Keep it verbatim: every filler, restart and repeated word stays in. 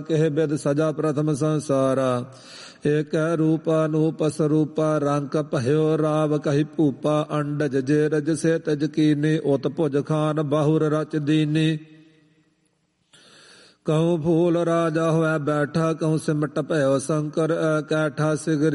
ਕਹਿ ਬਿਦ ਸਜਾ ਪ੍ਰਥਮ ਸੰਸਾਰਾ। ਏਕ ਰੂਪਾ ਨੂਪ ਸਰੂਪਾ ਰੰਕ ਭਇਓ ਰਾਵ ਕਹੀ ਭੂਪਾ। ਅੰਡਜ ਜੇ ਰਜ ਸੇ ਤਜ ਕੀਨੀ ਉਤ ਭੁਜ ਖਾਨ ਬਾਹੁਰ ਰਚ ਦੀਨੀ। ਕਹੂੰ ਫੂਲ ਰਾਜਾ ਹੋਇ ਬੈਠਾ ਕਹੂੰ ਸਿਮਟ ਭਇਓ ਸ਼ੰਕਰ ਕੈਠਾ ਸਿਗਰੀ।